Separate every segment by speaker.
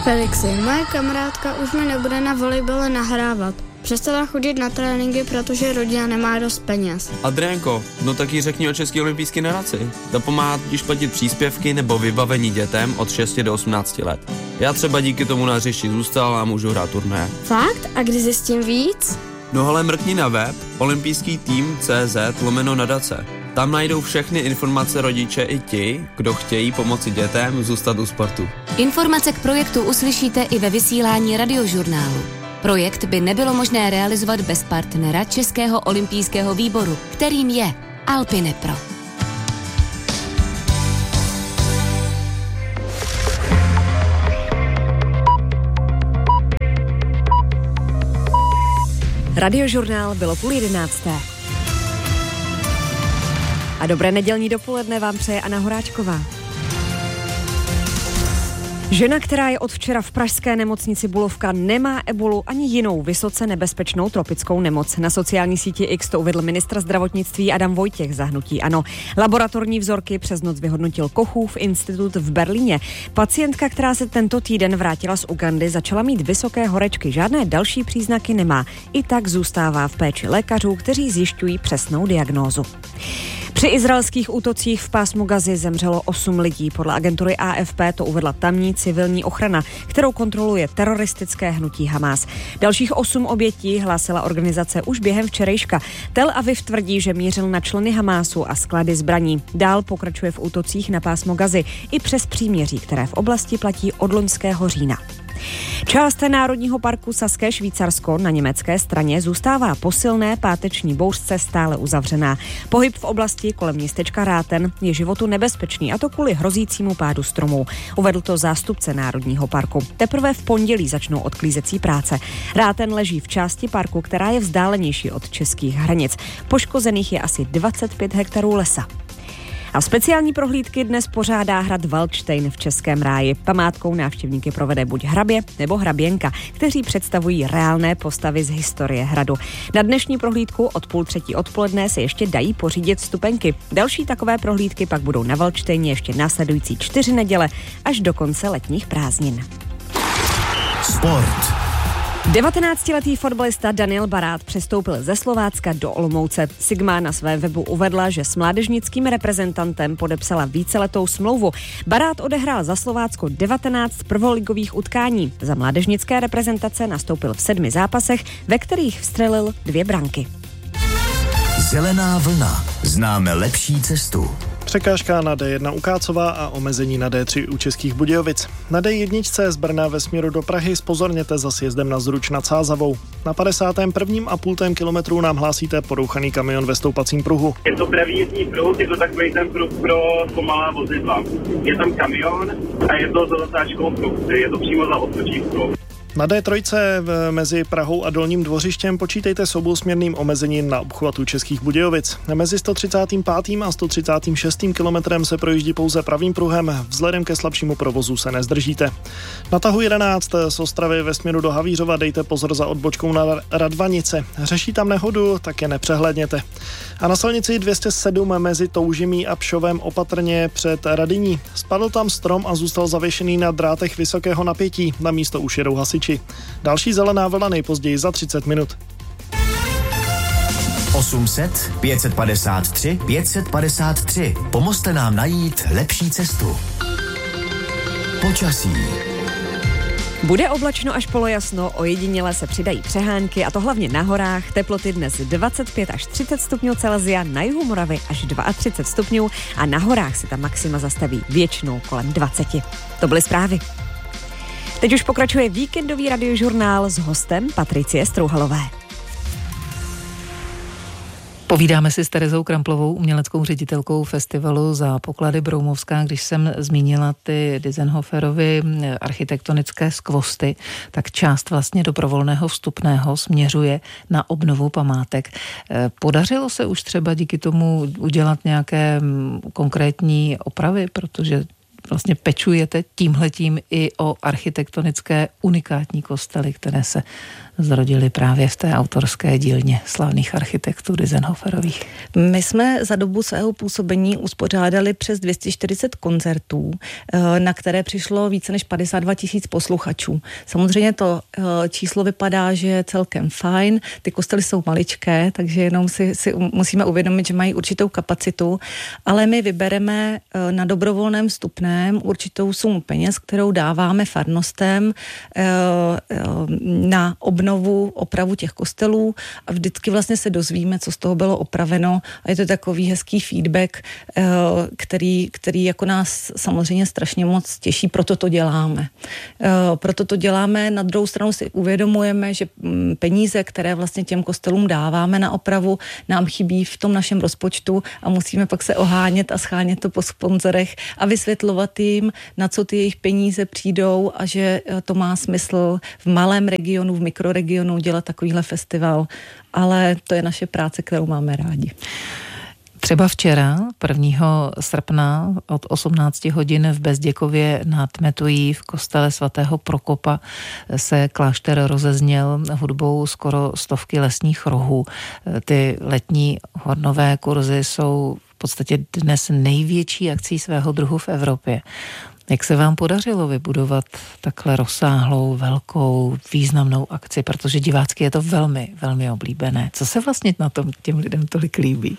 Speaker 1: Felixi, moje kamarádka už mi nebude na volejbale nahrávat. Přestala chodit na tréninky, protože rodina nemá dost peněz.
Speaker 2: Adriánko, no tak jí řekni o České olympijské nadaci. Ta pomáhá totiž platit příspěvky nebo vybavení dětem od 6 do 18 let. Já třeba díky tomu na hřišti zůstal a můžu hrát turné.
Speaker 1: Fakt? A kdy zjistím víc?
Speaker 2: No hele, mrkni na web olympijský-tým.cz/nadace. Tam najdou všechny informace rodiče i ti, kdo chtějí pomoci dětem zůstat u sportu.
Speaker 3: Informace k projektu uslyšíte i ve vysílání Radiožurnálu. Projekt by nebylo možné realizovat bez partnera Českého olympijského výboru, kterým je Alpinepro.
Speaker 4: Radiožurnál bylo 10:30. A dobré nedělní dopoledne vám přeje Anna Horáčková. Žena, která je od včera v pražské nemocnici Bulovka, nemá ebolu ani jinou vysoce nebezpečnou tropickou nemoc. Na sociální síti X to uvedl ministr zdravotnictví Adam Vojtěch za hnutí ANO. Laboratorní vzorky přes noc vyhodnotil Kochův institut v Berlíně. Pacientka, která se tento týden vrátila z Ugandy, začala mít vysoké horečky. Žádné další příznaky nemá. I tak zůstává v péči lékařů, kteří zjišťují přesnou diagnózu. Při izraelských útocích v pásmu Gazy zemřelo 8 lidí. Podle agentury AFP to uvedla tamní civilní ochrana, kterou kontroluje teroristické hnutí Hamás. Dalších 8 obětí hlásila organizace už během včerejška. Tel Aviv tvrdí, že mířil na členy Hamásu a sklady zbraní. Dál pokračuje v útocích na pásmo Gazy i přes příměří, které v oblasti platí od loňského října. Část Národního parku Saské Švýcarsko na německé straně zůstává po silné páteční bouřce stále uzavřená. Pohyb v oblasti kolem městečka Ráten je životu nebezpečný, a to kvůli hrozícímu pádu stromů. Uvedl to zástupce Národního parku. Teprve v pondělí začnou odklízecí práce. Ráten leží v části parku, která je vzdálenější od českých hranic. Poškozených je asi 25 hektarů lesa. A speciální prohlídky dnes pořádá hrad Valdštejn v Českém ráji. Památkou návštěvníky provede buď hrabě nebo hraběnka, kteří představují reálné postavy z historie hradu. Na dnešní prohlídku od 2:30 odpoledne se ještě dají pořídit vstupenky. Další takové prohlídky pak budou na Valdštejně ještě následující 4 neděle až do konce letních prázdnin.
Speaker 5: Sport.
Speaker 4: 19letý fotbalista Daniel Barát přestoupil ze Slovácka do Olomouce. Sigma na svém webu uvedla, že s mládežnickým reprezentantem podepsala víceletou smlouvu. Barát odehrál za Slovácko 19 prvoligových utkání. Za mládežnické reprezentace nastoupil v 7 zápasech, ve kterých vstřelil 2 branky.
Speaker 5: Zelená vlna. Známe lepší cestu.
Speaker 6: Překážka na D1 u Kácova a omezení na D3 u Českých Budějovic. Na D1 z Brna ve směru do Prahy zpozorněte za sjezdem na Zruč nad Sázavou. Na 51,5 kilometru nám hlásíte porouchaný kamion ve stoupacím pruhu.
Speaker 7: Je to pravý jízdní pruh, je to takový ten pruh pro pomalá vozidla. Je tam kamion a je to za zatáčkovou pruh, je to přímo za odtočívkou.
Speaker 6: Na D3 mezi Prahou a Dolním Dvořištěm počítejte s obousměrným omezením na obchvatu Českých Budějovic. Mezi 135. a 136. kilometrem se projíždí pouze pravým pruhem, vzhledem ke slabšímu provozu se nezdržíte. Na tahu 11 z Ostravy ve směru do Havířova dejte pozor za odbočkou na Radvanice. Řeší tam nehodu, tak je nepřehlédněte. A na silnici 207 mezi Toužimí a Pšovem opatrně před Radyní. Spadl tam strom a zůstal zavěšený na drátech vysokého napětí. Na místo už jedou hasiči. Další zelená vlna nejpozději za 30 minut.
Speaker 5: 800 553 553. Pomozte nám najít lepší cestu. Počasí.
Speaker 4: Bude oblačno až polojasno, ojediněle se přidají přehánky, a to hlavně na horách. Teploty dnes 25 až 30 stupňů Celsia, na jihu Moravy až 32 stupňů a na horách se ta maxima zastaví většinou kolem 20. To byly zprávy. Teď už pokračuje víkendový radiožurnál s hostem Patricie Strouhalové.
Speaker 8: Povídáme si s Terezou Kramplovou, uměleckou ředitelkou festivalu Za poklady Broumovská. Když jsem zmínila ty Dizenhoferovy architektonické skvosty, tak část vlastně dobrovolného vstupného směřuje na obnovu památek. Podařilo se už třeba díky tomu udělat nějaké konkrétní opravy, protože vlastně pečujete tímhletím i o architektonické unikátní kostely, které se zrodily právě v té autorské dílně slavných architektů Disenhoferových.
Speaker 9: My jsme za dobu svého působení uspořádali přes 240 koncertů, na které přišlo více než 52 000 posluchačů. Samozřejmě to číslo vypadá, že je celkem fajn. Ty kostely jsou maličké, takže jenom si musíme uvědomit, že mají určitou kapacitu, ale my vybereme na dobrovolném vstupném určitou sumu peněz, kterou dáváme farnostem na opravu těch kostelů a vždycky vlastně se dozvíme, co z toho bylo opraveno a je to takový hezký feedback, který jako nás samozřejmě strašně moc těší, proto to děláme. Na druhou stranu si uvědomujeme, že peníze, které vlastně těm kostelům dáváme na opravu, nám chybí v tom našem rozpočtu a musíme pak se ohánět a schánět to po sponzorech a vysvětlovat jim, na co ty jejich peníze přijdou a že to má smysl v malém regionu, v mikroregionu dělat takovýhle festival, ale to je naše práce, kterou máme rádi.
Speaker 8: Třeba včera, 1. srpna od 18 hodin v Bezděkově nad Metují v kostele svatého Prokopa se klášter rozezněl hudbou skoro 100 lesních rohů. Ty letní hornové kurzy jsou v podstatě dnes největší akcí svého druhu v Evropě. Jak se vám podařilo vybudovat takhle rozsáhlou, velkou, významnou akci, protože divácky je to velmi, velmi oblíbené. Co se vlastně na tom těm lidem tolik líbí?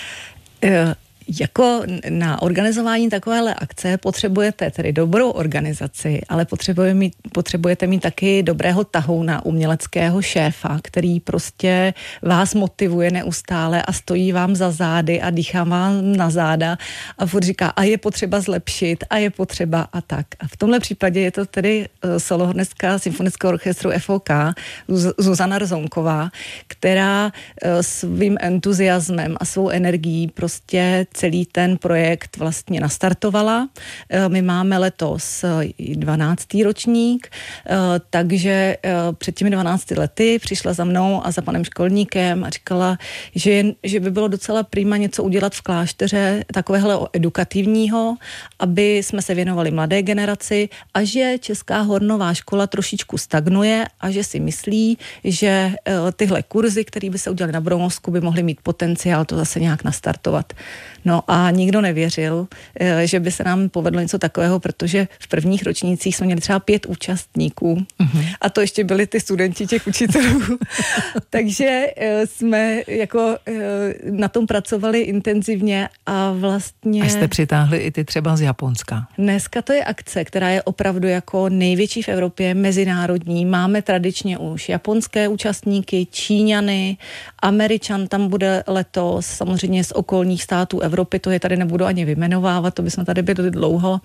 Speaker 9: Jako na organizování takovéhle akce potřebujete tedy dobrou organizaci, ale potřebujete mít taky dobrého tahouna, uměleckého šéfa, který prostě vás motivuje neustále a stojí vám za zády a dýchá vám na záda a furt říká, a je potřeba zlepšit, a je potřeba a tak. A v tomhle případě je to tedy solohornická symfonického orchestru FOK Zuzana Rzonková, která svým entuziasmem a svou energií prostě celý ten projekt vlastně nastartovala. My máme letos 12. ročník, takže před těmi 12 lety přišla za mnou a za panem školníkem a říkala, že by bylo docela prima něco udělat v klášteře takového edukativního, aby jsme se věnovali mladé generaci a že Česká hornová škola trošičku stagnuje a že si myslí, že tyhle kurzy, které by se udělaly na Broumovsku, by mohly mít potenciál to zase nějak nastartovat. No a nikdo nevěřil, že by se nám povedlo něco takového, protože v prvních ročnících jsme měli třeba 5 účastníků a to ještě byli ty studenti těch učitelů. Takže jsme jako na tom pracovali intenzivně a vlastně...
Speaker 8: A jste přitáhli i ty třeba z Japonska.
Speaker 9: Dneska to je akce, která je opravdu jako největší v Evropě, mezinárodní. Máme tradičně už japonské účastníky, Číňany, Američan tam bude letos, samozřejmě z okolních států Evropy, to je tady nebudu ani vyjmenovávat, to bychom tady byli dlouho.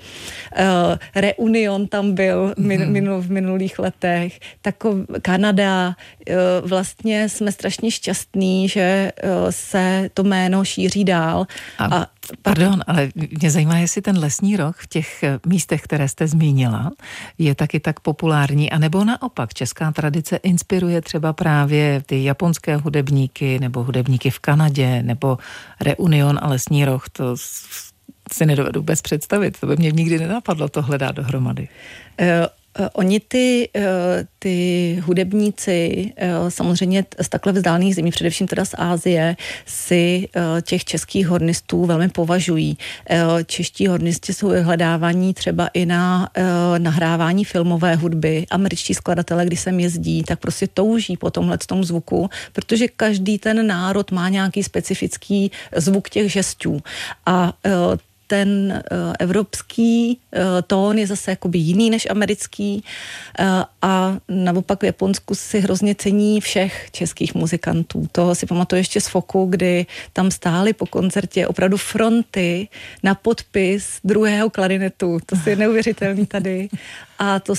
Speaker 9: Reunion tam byl v minulých letech, Kanada, vlastně jsme strašně šťastní, že se to jméno šíří dál.
Speaker 8: Pardon, ale mě zajímá, jestli ten lesní roh v těch místech, které jste zmínila, je taky tak populární, anebo naopak česká tradice inspiruje třeba právě ty japonské hudebníky nebo hudebníky v Kanadě nebo Reunion a lesní roh, to si nedovedu vůbec představit, to by mě nikdy nenapadlo to hledat dohromady.
Speaker 9: Oni ty hudebníci samozřejmě z takhle vzdálených zemí, především teda z Asie, si těch českých hornistů velmi považují. Čeští hornisti jsou vyhledávaní třeba i na nahrávání filmové hudby. Američtí skladatelé, když sem jezdí, tak prostě touží po tomhletom zvuku, protože každý ten národ má nějaký specifický zvuk těch žestů. A ten evropský tón je zase jakoby jiný než americký a naopak v Japonsku si hrozně cení všech českých muzikantů. To si pamatuju ještě z Foku, kdy tam stály po koncertě opravdu fronty na podpis druhého klarinetu. To si je neuvěřitelný tady. A to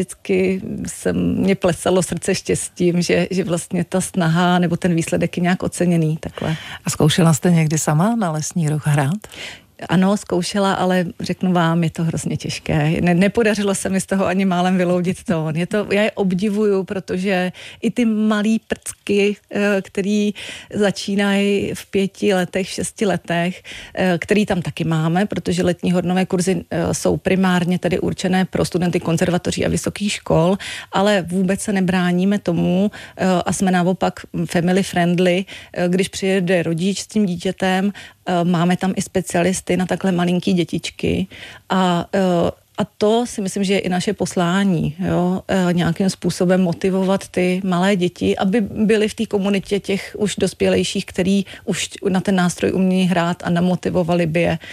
Speaker 9: mě plesalo srdce štěstím, že vlastně ta snaha nebo ten výsledek je nějak oceněný takhle.
Speaker 8: A zkoušela jste někdy sama na lesní roh hrát?
Speaker 9: Ano, zkoušela, ale řeknu vám, je to hrozně těžké. Nepodařilo se mi z toho ani málem vyloudit tón. Já je obdivuju, protože i ty malý prcky, který začínají v 5 letech, 6 letech, který tam taky máme, protože letní hornové kurzy jsou primárně tedy určené pro studenty konzervatoří a vysokých škol, ale vůbec se nebráníme tomu a jsme naopak family friendly, když přijede rodič s tím dítětem, máme tam i specialisty na takhle malinký dětičky a to si myslím, že je i naše poslání, jo? Nějakým způsobem motivovat ty malé děti, aby byly v té komunitě těch už dospělejších, který už na ten nástroj umějí hrát a namotivovali by je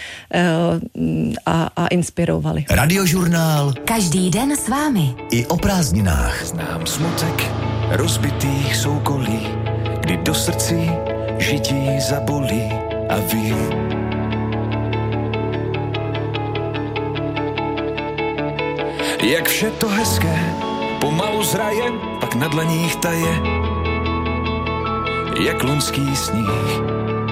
Speaker 9: a inspirovali.
Speaker 5: Radiožurnál.
Speaker 3: Každý den s vámi.
Speaker 5: I o prázdninách.
Speaker 10: Znám smutek rozbitých soukolí, kdy do srdcí žití zabolí a vím, jak vše to hezké pomalu zraje, pak na dlaních taje, jak loňský sníh.